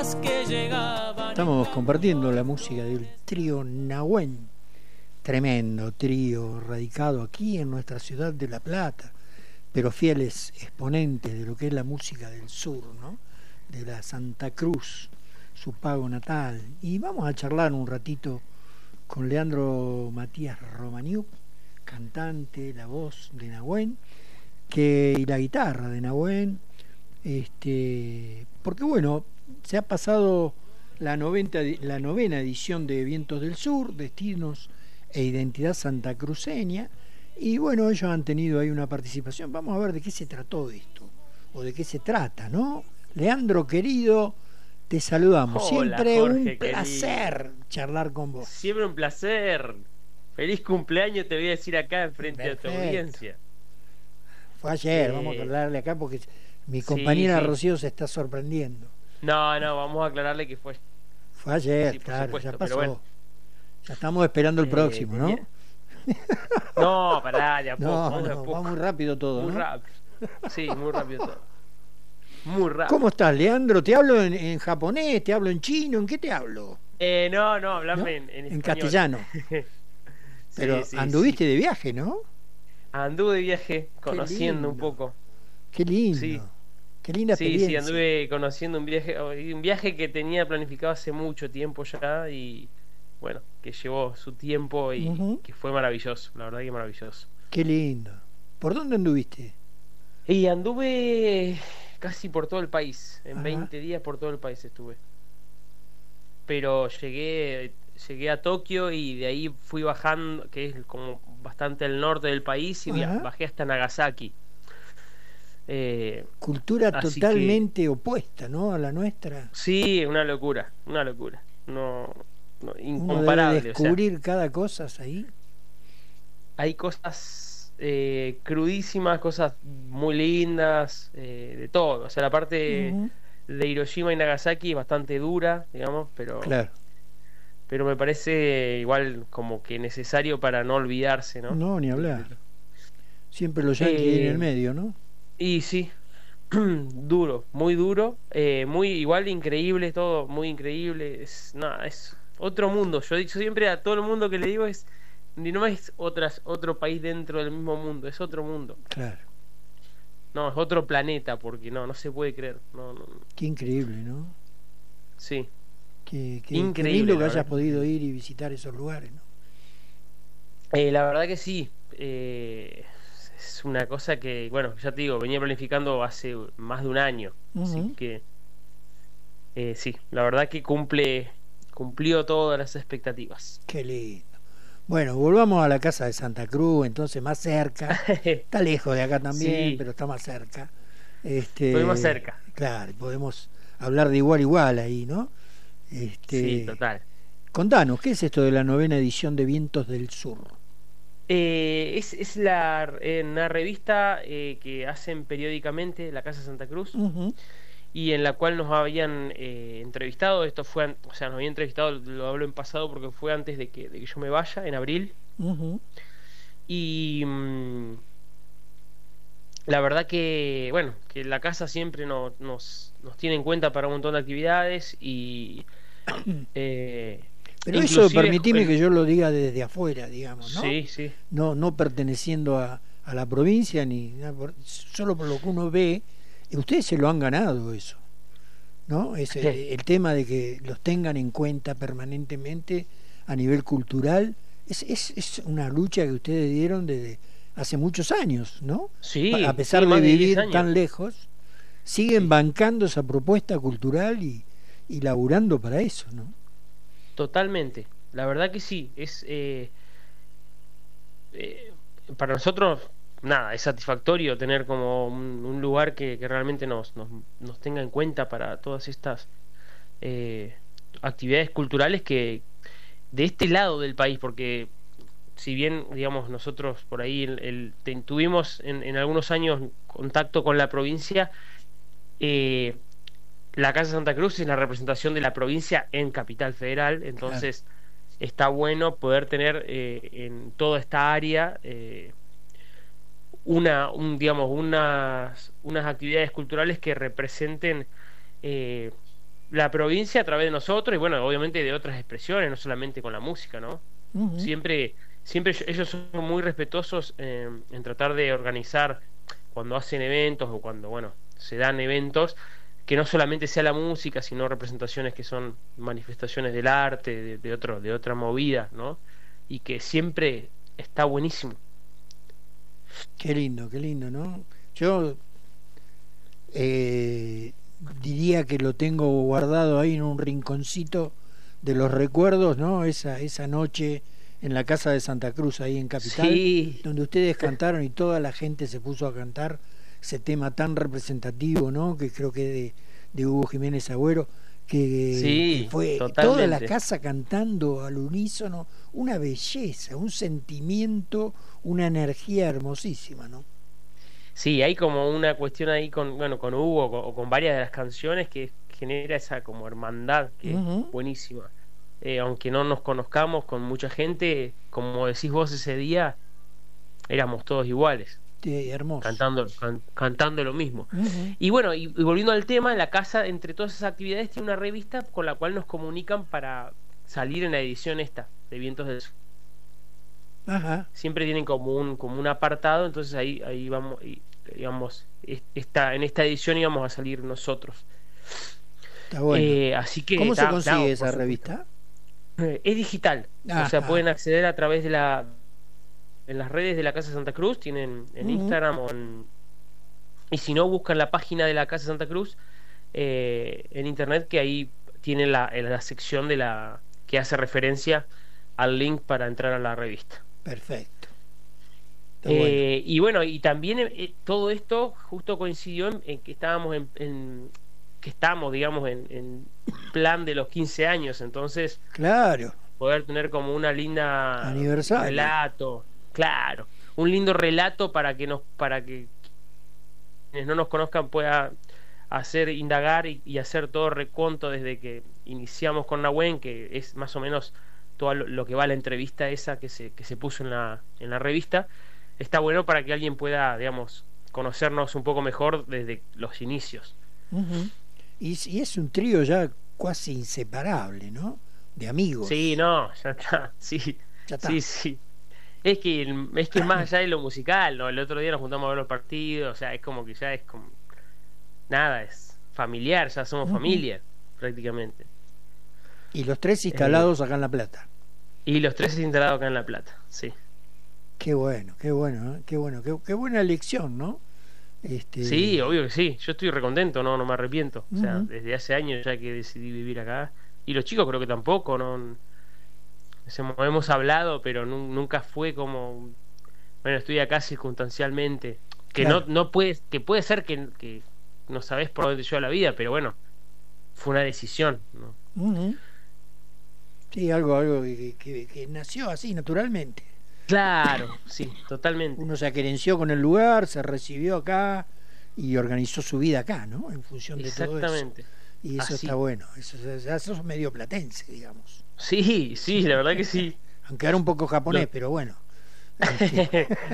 Estamos compartiendo la música del trío Nahuen, tremendo trío radicado aquí en nuestra ciudad de La Plata, pero fieles exponentes de lo que es la música del sur, ¿no? De la Santa Cruz, su pago natal. Y vamos a charlar un ratito con Leandro Matías Romaniuk, cantante, la voz de Nahuen, y la guitarra de Nahuen, porque bueno, se ha pasado la novena edición de Vientos del Sur, Destinos e Identidad Santacruceña, y bueno, ellos han tenido ahí una participación. Vamos a ver de qué se trató esto, o de qué se trata, ¿no? Leandro, querido, te saludamos. Hola, Siempre Jorge, un placer querido. charlar con vos. Siempre un placer. Feliz cumpleaños te voy a decir acá enfrente de tu audiencia. Fue ayer, vamos a hablarle acá porque mi compañera Rocío se está sorprendiendo. No, vamos a aclararle que fue ayer, sí, claro, supuesto, ya pasó. Bueno. Ya estamos esperando el próximo, ¿no? No, pará, de a poco. Va muy rápido todo, muy ¿no? rápido. Sí, muy rápido todo. Muy rápido. ¿Cómo estás, Leandro? ¿Te hablo en japonés? ¿Te hablo en chino? ¿En qué te hablo? No, hablame ¿No? en En español. castellano. Pero sí, anduviste de viaje, ¿no? Anduve de viaje, conociendo un poco. Qué lindo. Sí. Qué linda experiencia. Sí, anduve conociendo un viaje que tenía planificado hace mucho tiempo ya y bueno, que llevó su tiempo y que fue maravilloso, la verdad que maravilloso. Qué lindo. ¿Por dónde anduviste? Y anduve casi por todo el país, en 20 días por todo el país estuve. Pero llegué a Tokio y de ahí fui bajando, que es como bastante al norte del país, y bajé hasta Nagasaki. Cultura totalmente opuesta, ¿no? A la nuestra. Sí, una locura. No, incomparable. Uno debe descubrir cada cosa ahí. Hay cosas crudísimas, cosas muy lindas, de todo. O sea, la parte de Hiroshima y Nagasaki es bastante dura, digamos, pero me parece igual como que necesario para no olvidarse, ¿no? No, ni hablar. Siempre los yanquis en el medio, ¿no? Y sí, duro, muy muy igual increíble todo, muy increíble. Es otro mundo. Yo siempre a todo el mundo que le digo no es otro país dentro del mismo mundo, es otro mundo. Claro. No, es otro planeta, porque no se puede creer. No. Qué increíble, ¿no? Sí. Qué increíble lindo que hayas podido ir y visitar esos lugares, ¿no? La verdad que sí. Es una cosa que, bueno, ya te digo, venía planificando hace más de un año. Así que sí, la verdad que cumplió todas las expectativas. Qué lindo. Bueno, volvamos a la casa de Santa Cruz, entonces más cerca. Está lejos de acá también, pero está más cerca. Estoy más cerca. Claro, podemos hablar de igual a igual ahí, ¿no? Sí, total. Contanos, ¿qué es esto de la novena edición de Vientos del Sur? Es una revista que hacen periódicamente la Casa Santa Cruz, y en la cual nos habían entrevistado. Esto fue, o sea, nos habían entrevistado, lo hablo en pasado porque fue antes de que yo me vaya, en abril. Y la verdad que, bueno, que la casa siempre nos tiene en cuenta para un montón de actividades y pero eso permitime que yo lo diga desde afuera, digamos, ¿no? Sí. No perteneciendo a la provincia, solo por lo que uno ve. Ustedes se lo han ganado eso, ¿no? El tema de que los tengan en cuenta permanentemente a nivel cultural es una lucha que ustedes dieron desde hace muchos años, ¿no? Sí, a pesar de vivir tan lejos, siguen bancando esa propuesta cultural y laburando para eso, ¿no? Totalmente, la verdad que sí. Es para nosotros, nada, es satisfactorio tener como un lugar que realmente nos tenga en cuenta para todas estas actividades culturales que de este lado del país, porque si bien, digamos, nosotros por ahí tuvimos en algunos años contacto con la provincia, la Casa Santa Cruz es la representación de la provincia en Capital Federal, entonces está bueno poder tener en toda esta área digamos unas actividades culturales que representen la provincia a través de nosotros y bueno, obviamente de otras expresiones, no solamente con la música, ¿no? Siempre ellos son muy respetuosos en tratar de organizar cuando hacen eventos o cuando, bueno, se dan eventos, que no solamente sea la música, sino representaciones que son manifestaciones del arte, de otra movida, ¿no? Y que siempre está buenísimo. Qué lindo, ¿no? Yo diría que lo tengo guardado ahí en un rinconcito de los recuerdos, ¿no? Esa noche en la casa de Santa Cruz, ahí en Capital, Sí, donde ustedes cantaron y toda la gente se puso a cantar ese tema tan representativo, ¿no? Que creo que de Hugo Jiménez Agüero, que sí, fue toda la totalmente. casa cantando al unísono, una belleza, un sentimiento, una energía hermosísima, ¿no? Sí, hay como una cuestión ahí con, bueno, con Hugo o con varias de las canciones que genera esa como hermandad que es Ujú. buenísima. Aunque no nos conozcamos con mucha gente, como decís vos ese día, éramos todos iguales, Hermoso. cantando lo mismo. Ujú. Y bueno, y volviendo al tema, la casa, entre todas esas actividades, tiene una revista con la cual nos comunican para salir en la edición esta de Vientos del Sur. Ajá, Siempre tienen como un apartado, entonces ahí vamos, y, digamos, en esta edición íbamos a salir nosotros. está bueno. Así que ¿Cómo se está, consigue claro, por esa supuesto. revista? Es digital, o sea, Ajá. pueden acceder a través de en las redes de la Casa Santa Cruz, tienen en Ujú. Instagram y si no, buscan la página de la Casa Santa Cruz en internet, que ahí tiene la sección que hace referencia al link para entrar a la revista. Perfecto. Está bueno. Y bueno, y también todo esto justo coincidió en que estábamos que estamos, digamos, en plan de los 15 años, entonces Claro. poder tener como una linda Aniversario. relato, claro, un lindo relato para que quienes no nos conozcan pueda hacer indagar y hacer todo reconto desde que iniciamos con Nahuen, que es más o menos todo lo que va a la entrevista esa que se puso en la revista. Está bueno para que alguien pueda, digamos, conocernos un poco mejor desde los inicios. Ujú. Y es un trío ya casi inseparable, ¿no? De Sí, amigos. no, ya está, sí, Ya sí, está. sí. Es que es más allá de lo musical, ¿no? El otro día nos juntamos a ver los partidos, o sea, es como que ya es como nada, es familiar, ya somos Ujú. familia, prácticamente. Y los tres Eh, instalados acá en La Plata. y los tres instalados acá en La Plata, sí. Qué bueno, ¿eh? Qué bueno, qué buena elección, ¿no? Sí, Este, obvio que sí, yo estoy recontento, no me arrepiento. O sea, ujú, desde hace años ya que decidí vivir acá. Y los chicos creo que tampoco, no. Hemos hablado, pero nunca fue como, bueno, estoy acá circunstancialmente. Que claro. no puede, que puede ser que no sabés por dónde te lleva la vida, pero bueno, fue una decisión, ¿no? Ujú. Sí, algo que nació así, naturalmente. Claro, sí, totalmente. Uno se aquerenció con el lugar, se recibió acá y organizó su vida acá, ¿no? En función de todo eso. Exactamente. Y eso está Así. bueno. Eso es medio platense, digamos. Sí, sí, la verdad que sí. Aunque era un poco japonés, Lo- pero bueno. Este,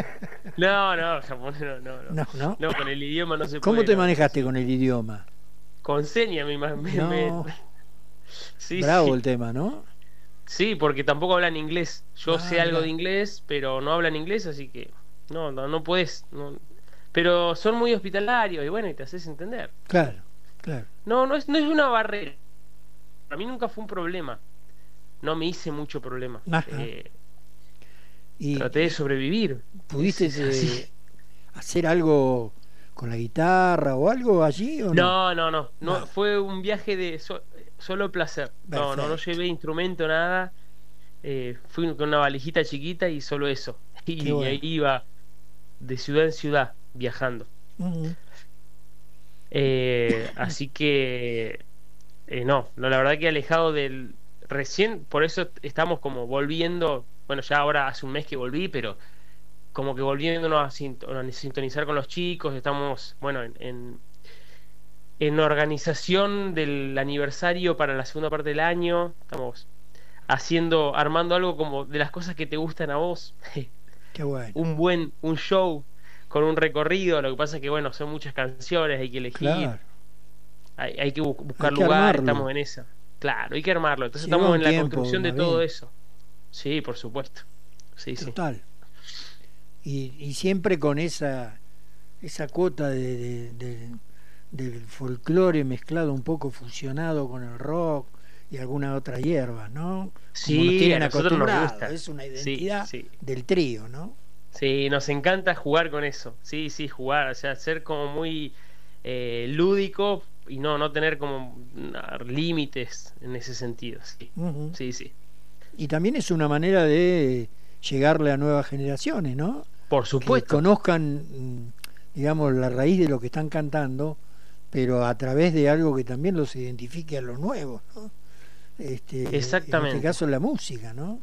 No, japonés no, ¿no? No, con el idioma no se ¿Cómo puede, te no, manejaste imposible. con el idioma? Con seña No, Sí, bravo el sí. tema, ¿no? Sí, porque tampoco hablan inglés. Yo Ah, sé algo de mira, inglés, pero no hablan inglés, así que no puedes. No. Pero son muy hospitalarios y bueno, y te haces entender. claro, claro. No es una barrera. Para mí nunca fue un problema. No me hice mucho problema. Ajá. Traté de ¿Y sobrevivir. pudiste Es así. hacer algo con la guitarra o algo allí o no? No. Nada. Fue un viaje de solo placer. No Perfecto. llevé instrumento, nada. Fui con una valijita chiquita y solo eso. Qué Y ahí bueno. iba de ciudad en ciudad viajando. Ujú. Así que no, la verdad que alejado del recién, por eso estamos como volviendo, bueno, ya ahora hace un mes que volví, pero como que volviéndonos a sintonizar con los chicos, estamos, bueno, en organización del aniversario para la segunda parte del año, estamos armando algo como de las cosas que te gustan a vos, Qué bueno. un show con un recorrido, lo que pasa es que bueno, son muchas canciones, hay que elegir. Claro. hay que buscar Hay que lugar, armarlo. estamos en esa. Claro, hay que armarlo. Entonces Lleva estamos un en la tiempo, construcción de más todo bien. eso. Sí, por supuesto. Sí, sí. Total. Y siempre con esa cuota del folclore mezclado un poco fusionado con el rock y alguna otra hierba, ¿no? Como nos Sí, a tienen nosotros nos acostumbrados. gusta. Es una Sí, identidad sí. del trío, ¿no? Sí, nos encanta jugar con eso. Sí, sí, jugar. O sea, ser como muy lúdico y no tener como límites en ese sentido. Sí, Ujú. sí, sí. Y también es una manera de llegarle a nuevas generaciones, ¿no? Por Que supuesto. conozcan, digamos, la raíz de lo que están cantando, pero a través de algo que también los identifique a los nuevos, ¿no? En este Exactamente. caso la música, ¿no?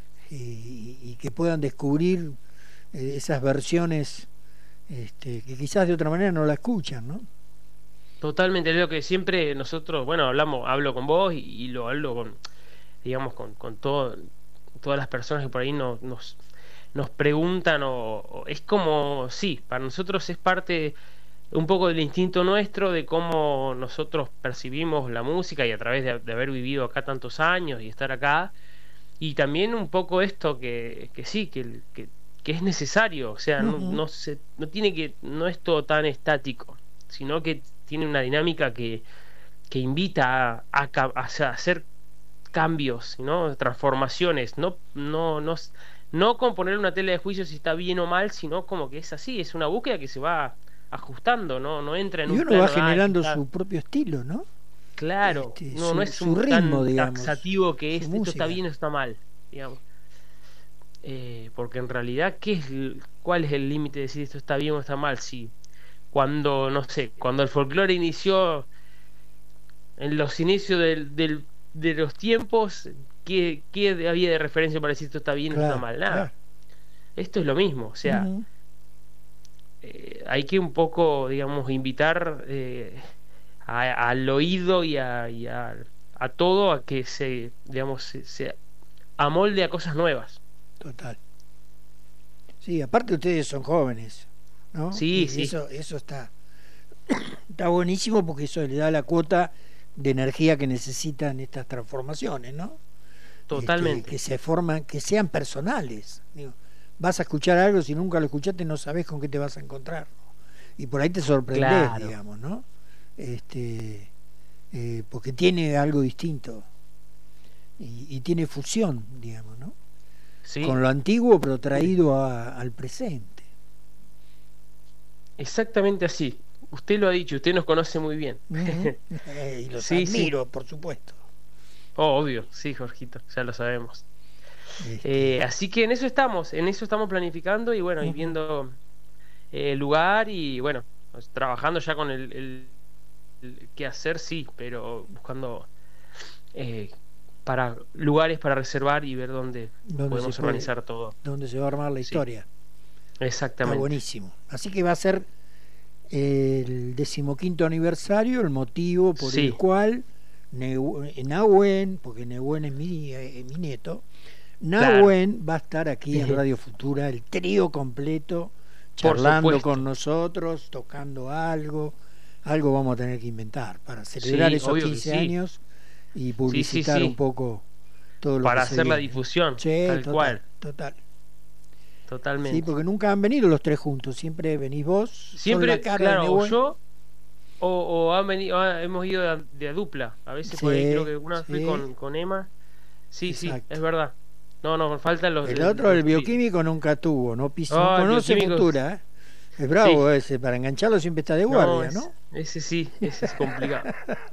Y que puedan descubrir esas versiones que quizás de otra manera no la escuchan, ¿no? Totalmente. Es lo que siempre nosotros, bueno, hablo con vos y lo hablo con, digamos, con todas las personas que por ahí nos preguntan o es como, sí, para nosotros es parte un poco del instinto nuestro, de cómo nosotros percibimos la música y a través de haber vivido acá tantos años y estar acá, y también un poco esto que sí, que es necesario, o sea, Ujú. no tiene no es todo tan estático, sino que tiene una dinámica que invita a hacer cambios, ¿no? Transformaciones, no con poner una tela de juicio si está bien o mal, sino como que es así, es una búsqueda que se va ajustando, no entra en Y un uno va plano, esto generando está su propio estilo, ¿no? claro, no es Su ritmo, tan digamos, taxativo que su esto está música. bien o está mal, digamos. Porque en realidad, ¿cuál es el límite de decir esto está bien o está mal? Si cuando, no sé, cuando el folclore inició en los inicios de los tiempos, ¿qué había de referencia para decir esto está bien o está Claro, mal? claro. Nada. Esto es lo mismo, o sea, Ujú. hay que un poco, digamos, invitar al oído a todo a que digamos, se amolde a cosas nuevas. Total. Sí, aparte ustedes son jóvenes, ¿no? Sí, Y sí, eso está buenísimo porque eso le da la cuota de energía que necesitan estas transformaciones, ¿no? Que totalmente. se forman, que sean personales. Digo, vas a escuchar algo, si nunca lo escuchaste no sabes con qué te vas a encontrar, ¿no? Y por ahí te sorprendés, Claro, digamos, ¿no? Porque tiene algo distinto y tiene fusión, digamos, ¿no? sí, Con lo antiguo pero traído al presente. exactamente así. Usted lo ha dicho, usted nos conoce muy bien. Ujú. Y los Sí, sí. admiro, por supuesto. Oh, obvio, sí, Jorgito, ya lo sabemos. Este, Así que en eso estamos planificando y bueno, y ujú. viendo el lugar y bueno, pues, trabajando ya con el qué hacer, sí, pero buscando eh, para lugares para reservar y ver dónde Donde se podemos puede, organizar todo. donde se va a armar la Sí, historia. Está exactamente. buenísimo. Así que va a ser el 15º aniversario, el motivo por el Sí, cual Nahuen, porque Nahuen es mi nieto, claro, Nahuen va a estar aquí en Radio Futura, el trío completo, por charlando con supuesto. nosotros, tocando algo vamos a tener que inventar para celebrar Sí, esos obvio que 15 sí. años y Sí, sí, publicitar un sí. poco todo lo que Para se hacer la viene, ¿no? difusión, Sí, tal total, cual, total. Sí, totalmente. porque nunca han venido los tres juntos, siempre venís vos, sos la Siempre, cara de claro, o Nehuen. yo o han venido, hemos ido de a dupla. A veces por ahí creo Sí, que una vez fui sí, con Emma. Sí, sí, es exacto. verdad. No, faltan El otro, el tríos. bioquímico, nunca tuvo, no Ah, el conoce bioquímico, Futura, ¿eh? Es sí. bravo ese, para engancharlo siempre está de No, guardia, ¿no? ese sí, ese es complicado.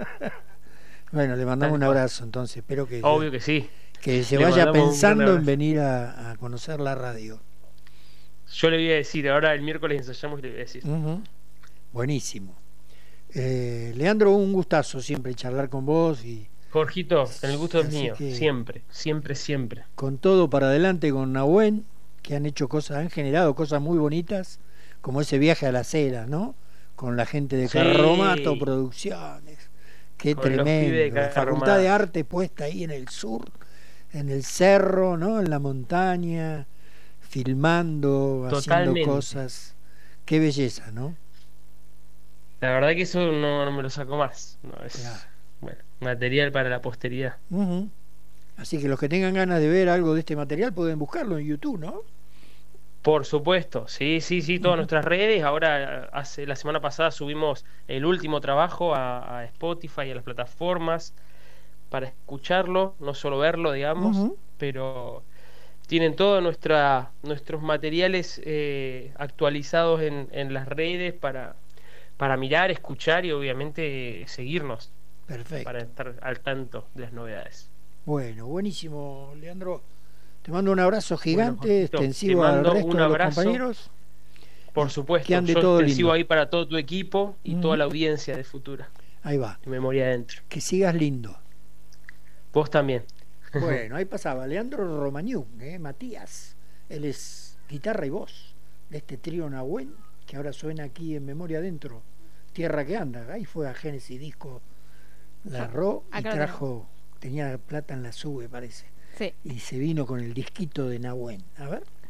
Bueno, le mandamos Tal un cual. abrazo entonces, espero Obvio que sí. que se Le vaya mandamos un gran pensando en abrazo. venir a conocer la radio. Yo le voy a decir, ahora el miércoles ensayamos y le voy a decir. Ujú. Buenísimo. Leandro, un gustazo siempre charlar con vos y Jorgito, el gusto es así mío. que Siempre, siempre, siempre. con todo para adelante con Nahuen, que han generado cosas muy bonitas, como ese viaje a las eras, ¿no? Con la gente de Carromato Sí, Producciones. Qué con los pibes tremendo. de La Facultad de Carromato. Arte puesta ahí en el sur, en el cerro, ¿no? En la montaña, filmando, haciendo Totalmente. cosas. Qué belleza, ¿no? La verdad que eso no me lo saco más. No, Claro. es, bueno, material para la posteridad. Ujú. Así que los que tengan ganas de ver algo de este material pueden buscarlo en YouTube, ¿no? Por supuesto, sí, sí, sí, todas Ujú. nuestras redes. Ahora, hace la semana pasada subimos el último trabajo a Spotify y a las plataformas para escucharlo, no solo verlo, digamos, Ujú. pero tienen todos nuestros materiales actualizados en las redes para mirar, escuchar y obviamente seguirnos para Perfecto. estar al tanto de las novedades. Bueno, buenísimo, Leandro. Te mando un abrazo Bueno, gigante, Jorgito, te extensivo al mando resto un de los abrazo, compañeros por y que supuesto, ande yo todo extensivo lindo. ahí para todo tu equipo y toda Ujú. la audiencia de Futura, Ahí va. de Memoria Adentro. Que sigas lindo. Vos también. Bueno, ahí pasaba Leandro Romaniuk, Matías. Él es guitarra y voz de este trío Nahuel, que ahora suena aquí en Memoria Adentro, Tierra que Anda. Ahí fue a Génesis Disco, la RO y Acá lo trajo, tenía plata en la sube, parece. Sí. Y se vino con el disquito de Nahuel. A ver.